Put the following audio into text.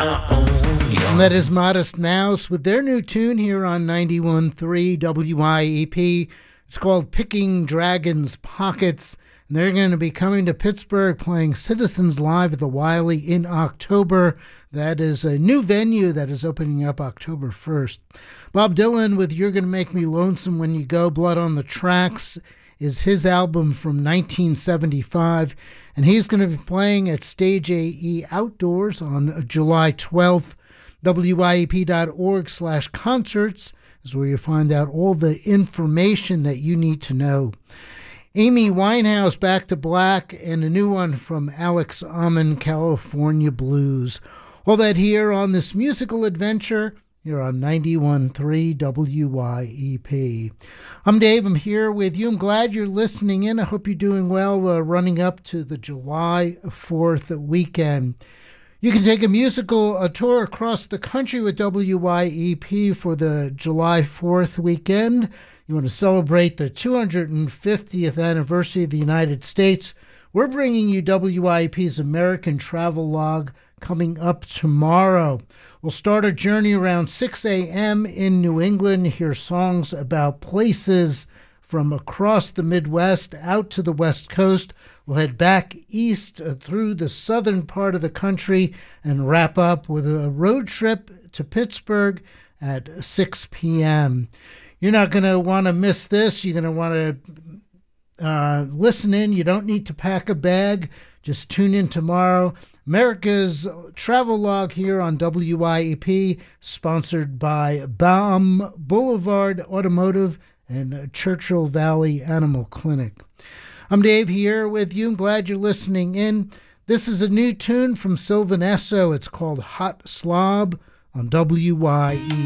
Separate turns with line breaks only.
And that is Modest Mouse with their new tune here on 91.3 WYEP. It's called Picking Dragons' Pockets. And they're going to be coming to Pittsburgh playing Citizens Live at the Wiley in October. That is a new venue that is opening up October 1st. Bob Dylan with You're Gonna Make Me Lonesome When You Go, Blood on the Tracks is his album from 1975. And he's going to be playing at Stage AE Outdoors on July 12th. WYEP.org/concerts is where you find out all the information that you need to know. Amy Winehouse, Back to Black, and a new one from Alex Almond, California Blues. All that here on this musical adventure here on 91.3 WYEP. I'm Dave. I'm here with you. I'm glad you're listening in. I hope you're doing well running up to the July 4th weekend. You can take a musical tour across the country with WYEP for the July 4th weekend. You want to celebrate the 250th anniversary of the United States. We're bringing you WYEP's American Travel Log coming up tomorrow. We'll start a journey around 6 a.m. in New England, hear songs about places from across the Midwest out to the West Coast. We'll head back east through the southern part of the country and wrap up with a road trip to Pittsburgh at 6 p.m. You're not going to want to miss this. You're going to want to listen in. You don't need to pack a bag. Just tune in tomorrow. America's Travel Log here on WYEP, sponsored by Baum Boulevard Automotive and Churchill Valley Animal Clinic. I'm Dave here with you. I'm glad you're listening in. This is a new tune from Sylvan Esso. It's called Hot Slob on WYEP.